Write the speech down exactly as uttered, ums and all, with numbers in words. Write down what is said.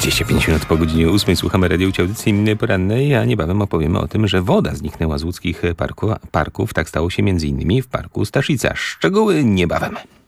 dwadzieścia pięć minut po godzinie ósmej słuchamy radiowej audycji porannej, a niebawem opowiemy o tym, że woda zniknęła z łódzkich parku, parków. Tak stało się między innymi w parku Staszica. Szczegóły niebawem.